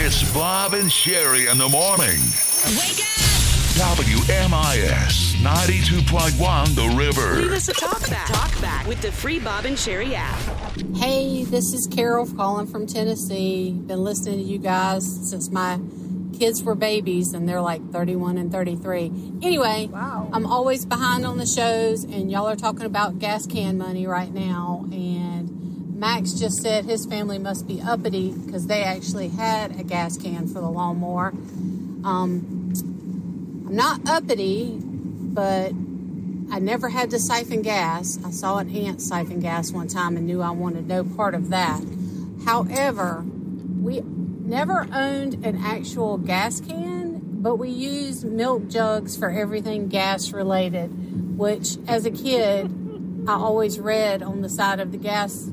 It's Bob and Sherry in the morning. Wake up! WMIS 92.1 The River. Leave us a talk back with the free Bob and Sherry app. Hey, this is Carol calling from Tennessee. Been listening to you guys since my kids were babies, and they're like 31 and 33. Anyway, wow. I'm always behind on the shows, and y'all are talking about gas can money right now. And Max just said his family must be uppity because they actually had a gas can for the lawnmower. I'm not uppity, but I never had to siphon gas. I saw an aunt siphon gas one time and knew I wanted no part of that. However, we never owned an actual gas can, but we used milk jugs for everything gas related, which as a kid, I always read on the side of the gas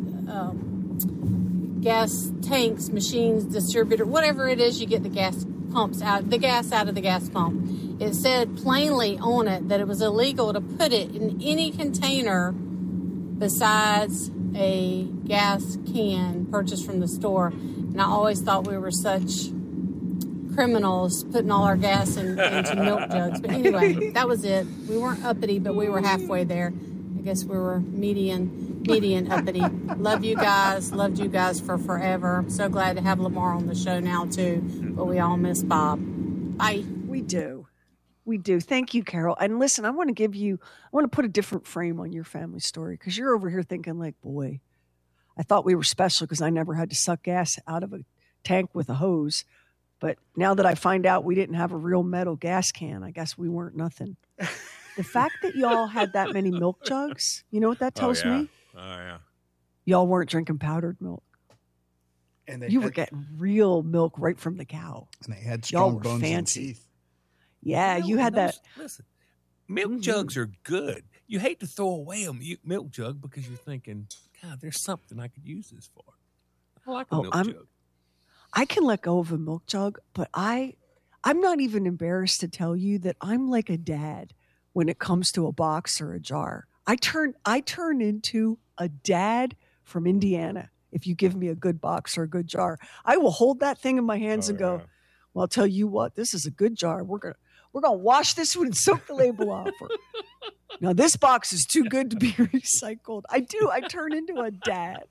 tanks, machines, distributor, whatever it is, you get the gas pumps out, the gas out of the gas pump. It said plainly on it that it was illegal to put it in any container besides a gas can purchased from the store. And I always thought we were such criminals putting all our gas into milk jugs. But anyway, that was it. We weren't uppity, but we were halfway there. I guess we were median uppity. Love you guys. Loved you guys for forever. I'm so glad to have Lamar on the show now, too. But we all miss Bob. Bye. We do. We do. Thank you, Carol. And listen, I want to put a different frame on your family story, because you're over here thinking like, boy, I thought we were special because I never had to suck gas out of a tank with a hose. But now that I find out we didn't have a real metal gas can, I guess we weren't nothing. The fact that y'all had that many milk jugs, you know what that tells me? Oh, yeah. Y'all weren't drinking powdered milk. And you were getting real milk right from the cow. And they had strong bones fancy. and teeth. Yeah, you had that. Listen, milk jugs are good. You hate to throw away a milk jug because you're thinking, God, there's something I could use this for. I like a milk jug. I can let go of a milk jug, but I'm not even embarrassed to tell you that I'm like a dad when it comes to a box or a jar. I turn into a dad from Indiana. If you give me a good box or a good jar, I will hold that thing in my hands and go, well, I'll tell you what, this is a good jar. We're gonna wash this one and soak the label off. Now this box is too good to be recycled. I turn into a dad.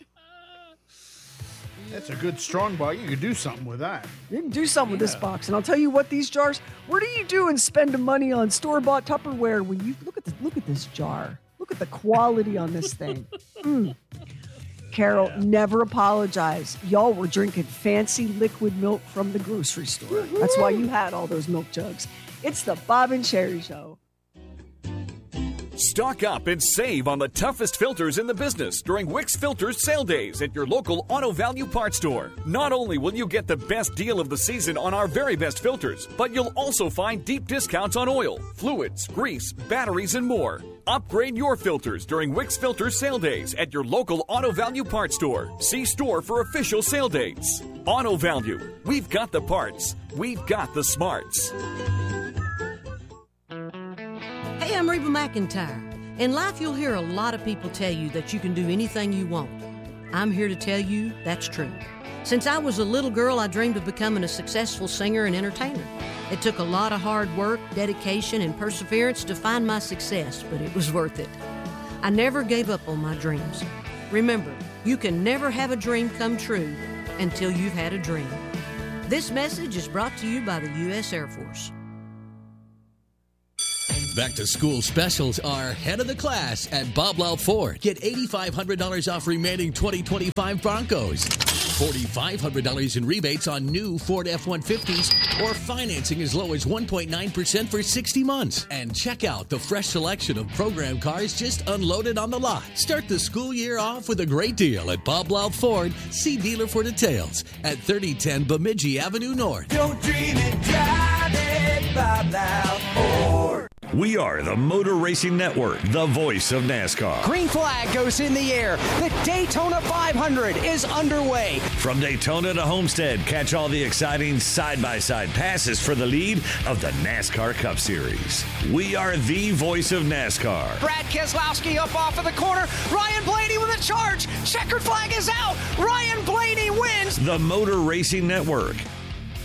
That's a good strong box. You could do something with that. You can do something with this box. And I'll tell you what, these jars, what do you do and spend the money on store-bought Tupperware when you look at this jar? Look at the quality on this thing. Carol, never apologize. Y'all were drinking fancy liquid milk from the grocery store. That's why you had all those milk jugs. It's the Bob and Sherry Show. Stock up and save on the toughest filters in the business during Wix Filters sale days at your local Auto Value Parts store. Not only will you get the best deal of the season on our very best filters, but you'll also find deep discounts on oil, fluids, grease, batteries, and more. Upgrade your filters during Wix Filters sale days at your local Auto Value Parts store. See store for official sale dates. Auto Value. We've got the parts. We've got the smarts. Hey, I'm Reba McEntire. In life, you'll hear a lot of people tell you that you can do anything you want. I'm here to tell you that's true. Since I was a little girl, I dreamed of becoming a successful singer and entertainer. It took a lot of hard work, dedication, and perseverance to find my success, but it was worth it. I never gave up on my dreams. Remember, you can never have a dream come true until you've had a dream. This message is brought to you by the U.S. Air Force. Back to school specials are head of the class at Bob Lowell Ford. Get $8,500 off remaining 2025 Broncos. $4,500 in rebates on new Ford F-150s or financing as low as 1.9% for 60 months. And check out the fresh selection of program cars just unloaded on the lot. Start the school year off with a great deal at Bob Lowell Ford. See dealer for details at 3010 Bemidji Avenue North. Don't dream it, drive it, Bob Lowell Ford. We are the Motor Racing Network, the voice of NASCAR. Green flag goes in the air. The Daytona 500 is underway. From Daytona to Homestead, catch all the exciting side-by-side passes for the lead of the NASCAR Cup Series. We are the voice of NASCAR. Brad Keselowski up off of the corner. Ryan Blaney with a charge. Checkered flag is out. Ryan Blaney wins. The Motor Racing Network.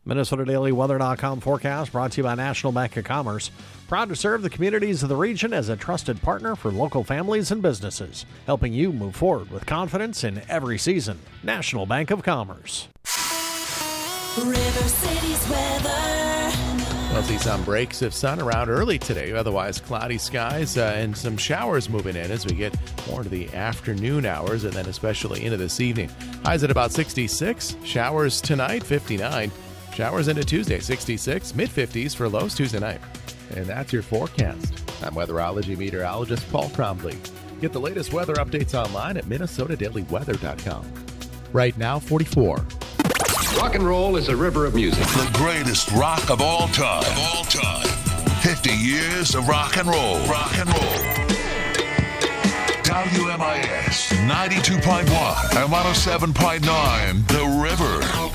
MinnesotaDailyWeather.com forecast brought to you by National Bank of Commerce. Proud to serve the communities of the region as a trusted partner for local families and businesses, helping you move forward with confidence in every season. National Bank of Commerce. River City's weather. We'll see some breaks of sun around early today. Otherwise, cloudy skies and some showers moving in as we get more into the afternoon hours and then especially into this evening. Highs at about 66. Showers tonight, 59. Showers into Tuesday, 66. Mid-50s for lows Tuesday night. And that's your forecast. I'm weatherology meteorologist Paul Cromley. Get the latest weather updates online at MinnesotaDailyWeather.com. Right now, 44. Rock and roll is a river of music. The greatest rock of all time. 50 years of rock and roll. WMIS 92.1 and 107.9 The River.